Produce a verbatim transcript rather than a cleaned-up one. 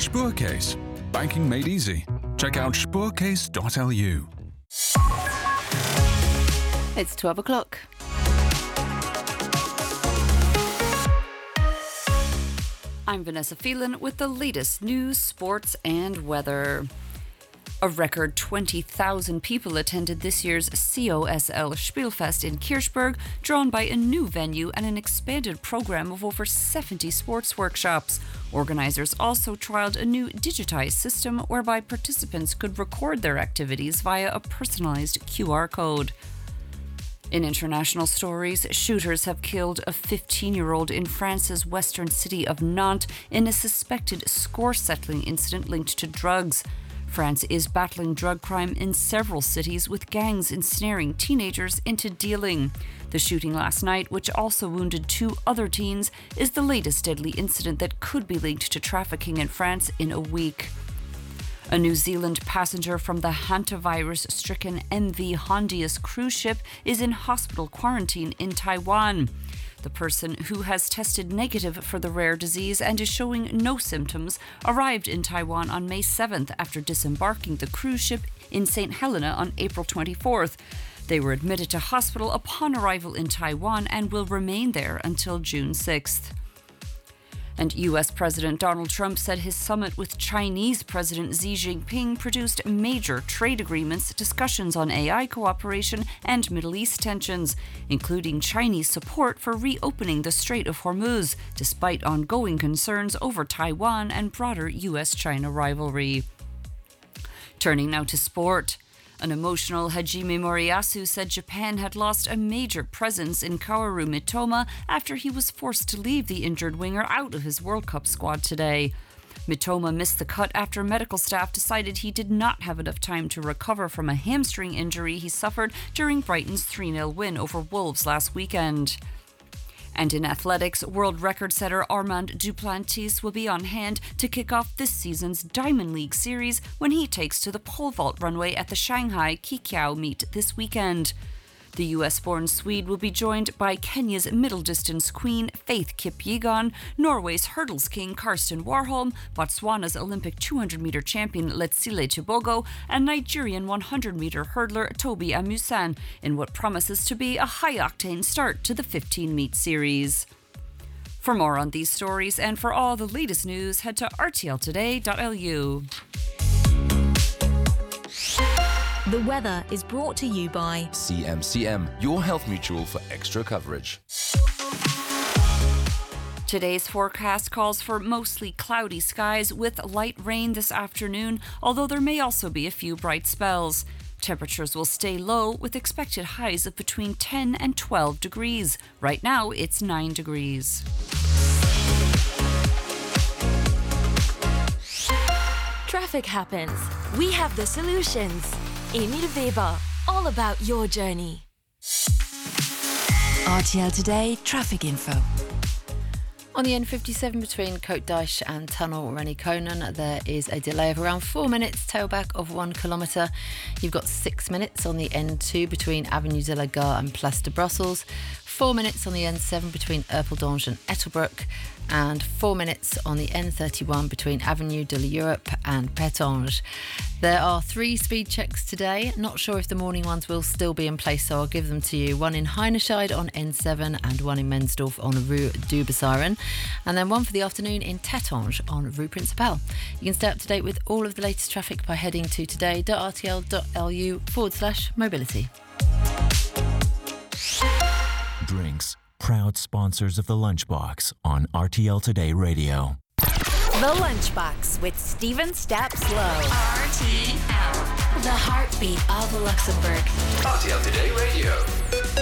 Spoorcase. Banking made easy. Check out spoorcase dot l u. It's twelve o'clock. I'm Vanessa Phelan with the latest news, sports and weather. A record twenty thousand people attended this year's C O S L Spielfest in Kirchberg, drawn by a new venue and an expanded programme of over seventy sports workshops. Organisers also trialled a new digitised system whereby participants could record their activities via a personalised Q R code. In international stories, shooters have killed a fifteen-year-old in France's western city of Nantes in a suspected score-settling incident linked to drugs. France is battling drug crime in several cities, with gangs ensnaring teenagers into dealing. The shooting last night, which also wounded two other teens, is the latest deadly incident that could be linked to trafficking in France in a week. A New Zealand passenger from the hantavirus-stricken M V Hondius cruise ship is in hospital quarantine in Taiwan. The person, who has tested negative for the rare disease and is showing no symptoms, arrived in Taiwan on May seventh after disembarking the cruise ship in Saint Helena on April twenty-fourth. They were admitted to hospital upon arrival in Taiwan and will remain there until June sixth. And U S President Donald Trump said his summit with Chinese President Xi Jinping produced major trade agreements, discussions on A I cooperation and Middle East tensions, including Chinese support for reopening the Strait of Hormuz, despite ongoing concerns over Taiwan and broader U S China rivalry. Turning now to sport. An emotional Hajime Moriyasu said Japan had lost a major presence in Kaoru Mitoma after he was forced to leave the injured winger out of his World Cup squad today. Mitoma missed the cut after medical staff decided he did not have enough time to recover from a hamstring injury he suffered during Brighton's three nil win over Wolves last weekend. And in athletics, world record setter Armand Duplantis will be on hand to kick off this season's Diamond League series when he takes to the pole vault runway at the Shanghai Qiqiao meet this weekend. The U S-born Swede will be joined by Kenya's middle distance queen Faith Kipyegon, Norway's hurdles king Karsten Warholm, Botswana's Olympic two hundred metre champion Letsile Chibogo, and Nigerian one hundred metre hurdler Toby Amusan, in what promises to be a high-octane start to the fifteen meet series. For more on these stories and for all the latest news, head to r t l today dot l u. The weather is brought to you by C M C M, your health mutual for extra coverage. Today's forecast calls for mostly cloudy skies with light rain this afternoon, although there may also be a few bright spells. Temperatures will stay low with expected highs of between ten and twelve degrees. Right now, it's nine degrees. Traffic happens. We have the solutions. Emil Weber, all about your journey. R T L Today traffic info. On the N fifty-seven between Côte d'Ache and Tunnel Rennie-Conan, there is a delay of around four minutes, tailback of one kilometre. You've got six minutes on the N two between Avenue de la Gare and Place de Brussels, four minutes on the N seven between Erpeldonge and Ettelbruck, and four minutes on the N thirty-one between Avenue de l'Europe and Pétange. There are three speed checks today. Not sure if the morning ones will still be in place, so I'll give them to you. One in Heinescheid on N seven and one in Mensdorf on Rue du Bessaren, and then one for the afternoon in Tétange on Rue Principale. You can stay up to date with all of the latest traffic by heading to today dot r t l dot l u forward slash mobility. Drinks, proud sponsors of the Lunchbox on R T L Today Radio. The Lunchbox with Stephen Stapslow. R T L, the heartbeat of Luxembourg. R T L Today Radio.